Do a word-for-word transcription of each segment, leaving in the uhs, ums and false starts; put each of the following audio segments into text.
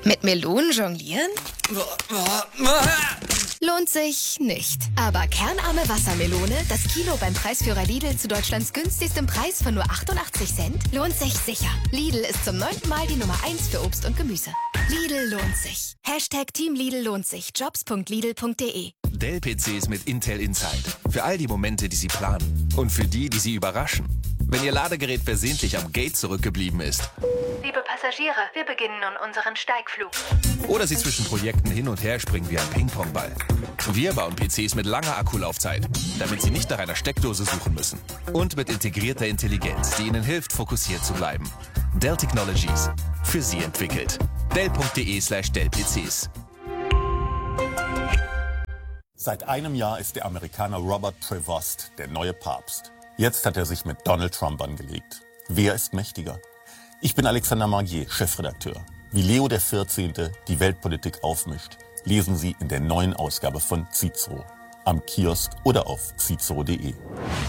Mit Melonen jonglieren? Lohnt sich nicht. Aber kernarme Wassermelone, das Kilo beim Preisführer Lidl zu Deutschlands günstigstem Preis von nur achtundachtzig Cent, lohnt sich sicher. Lidl ist zum neunten Mal die Nummer eins für Obst und Gemüse. Lidl lohnt sich. Hashtag Team Lidl lohnt sich. Jobs punkt lidl punkt de. Dell-P Cs mit Intel Inside. Für all die Momente, die Sie planen. Und für die, die Sie überraschen. Wenn Ihr Ladegerät versehentlich am Gate zurückgeblieben ist. Liebe Passagiere, wir beginnen nun unseren Steigflug. Oder Sie zwischen Projekten hin und her springen wie ein Ping-Pong-Ball. Wir bauen P Cs mit langer Akkulaufzeit, damit Sie nicht nach einer Steckdose suchen müssen. Und mit integrierter Intelligenz, die Ihnen hilft, fokussiert zu bleiben. Dell Technologies. Für Sie entwickelt. Dell punkt de slash Dell P Cs. Seit einem Jahr ist der Amerikaner Robert Prevost der neue Papst. Jetzt hat er sich mit Donald Trump angelegt. Wer ist mächtiger? Ich bin Alexander Magier, Chefredakteur. Wie Leo der vierzehnte die Weltpolitik aufmischt, lesen Sie in der neuen Ausgabe von Cicero. Am Kiosk oder auf cicero punkt de.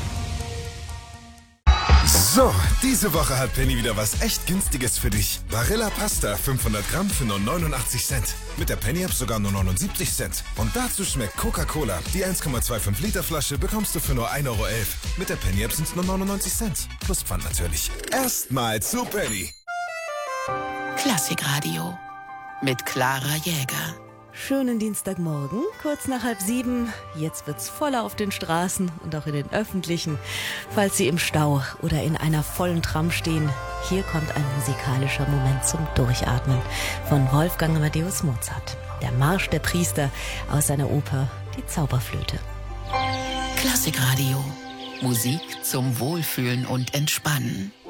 So, diese Woche hat Penny wieder was echt Günstiges für dich. Barilla Pasta fünfhundert Gramm für nur neunundachtzig Cent. Mit der Penny-App sogar nur neunundsiebzig Cent. Und dazu schmeckt Coca-Cola. Die eins Komma fünfundzwanzig Liter Flasche bekommst du für nur ein Euro elf. Mit der Penny-App sind es nur neunundneunzig Cent. Plus Pfand natürlich. Erstmal zu Penny. Klassikradio mit Clara Jäger. Schönen Dienstagmorgen, kurz nach halb sieben. Jetzt wird's voller auf den Straßen und auch in den öffentlichen. Falls Sie im Stau oder in einer vollen Tram stehen, hier kommt ein musikalischer Moment zum Durchatmen von Wolfgang Amadeus Mozart. Der Marsch der Priester aus seiner Oper Die Zauberflöte. Klassikradio. Musik zum Wohlfühlen und Entspannen.